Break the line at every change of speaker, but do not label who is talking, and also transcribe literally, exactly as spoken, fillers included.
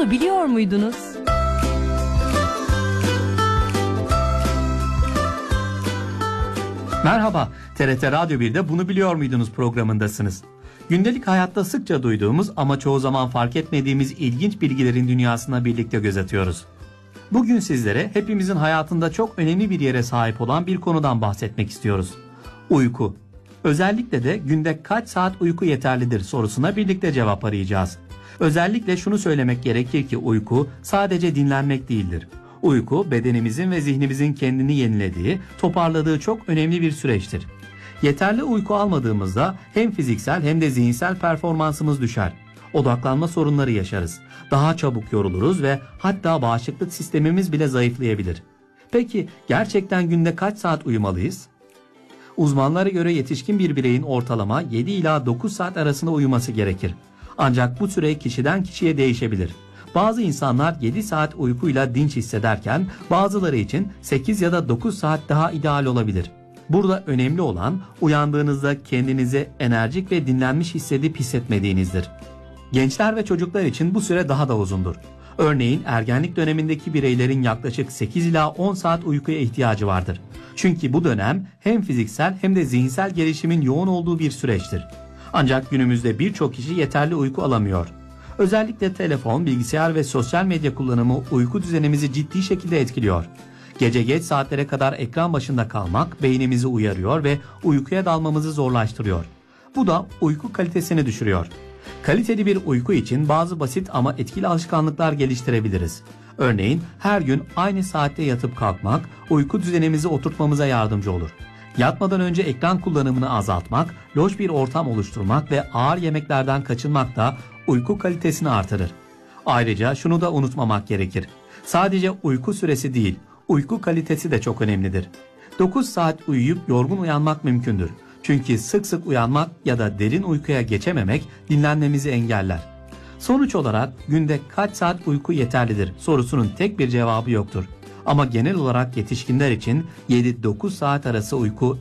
Bunu biliyor muydunuz?
Merhaba, T R T Radyo bir'de Bunu Biliyor Muydunuz programındasınız. Gündelik hayatta sıkça duyduğumuz ama çoğu zaman fark etmediğimiz ilginç bilgilerin dünyasına birlikte göz atıyoruz. Bugün sizlere hepimizin hayatında çok önemli bir yere sahip olan bir konudan bahsetmek istiyoruz. Uyku. Özellikle de günde kaç saat uyku yeterlidir sorusuna birlikte cevap arayacağız. Özellikle şunu söylemek gerekir ki uyku sadece dinlenmek değildir. Uyku bedenimizin ve zihnimizin kendini yenilediği, toparladığı çok önemli bir süreçtir. Yeterli uyku almadığımızda hem fiziksel hem de zihinsel performansımız düşer. Odaklanma sorunları yaşarız. Daha çabuk yoruluruz ve hatta bağışıklık sistemimiz bile zayıflayabilir. Peki gerçekten günde kaç saat uyumalıyız? Uzmanlara göre yetişkin bir bireyin ortalama yedi ila dokuz saat arasında uyuması gerekir. Ancak bu süre kişiden kişiye değişebilir. Bazı insanlar yedi saat uykuyla dinç hissederken bazıları için sekiz ya da dokuz saat daha ideal olabilir. Burada önemli olan uyandığınızda kendinizi enerjik ve dinlenmiş hissedip hissetmediğinizdir. Gençler ve çocuklar için bu süre daha da uzundur. Örneğin ergenlik dönemindeki bireylerin yaklaşık sekiz ila on saat uykuya ihtiyacı vardır. Çünkü bu dönem hem fiziksel hem de zihinsel gelişimin yoğun olduğu bir süreçtir. Ancak günümüzde birçok kişi yeterli uyku alamıyor. Özellikle telefon, bilgisayar ve sosyal medya kullanımı uyku düzenimizi ciddi şekilde etkiliyor. Gece geç saatlere kadar ekran başında kalmak beynimizi uyarıyor ve uykuya dalmamızı zorlaştırıyor. Bu da uyku kalitesini düşürüyor. Kaliteli bir uyku için bazı basit ama etkili alışkanlıklar geliştirebiliriz. Örneğin her gün aynı saatte yatıp kalkmak uyku düzenimizi oturtmamıza yardımcı olur. Yatmadan önce ekran kullanımını azaltmak, loş bir ortam oluşturmak ve ağır yemeklerden kaçınmak da uyku kalitesini artırır. Ayrıca şunu da unutmamak gerekir. Sadece uyku süresi değil, uyku kalitesi de çok önemlidir. dokuz saat uyuyup yorgun uyanmak mümkündür. Çünkü sık sık uyanmak ya da derin uykuya geçememek dinlenmemizi engeller. Sonuç olarak günde kaç saat uyku yeterlidir sorusunun tek bir cevabı yoktur. Ama genel olarak yetişkinler için yedi dokuz saat arası uyku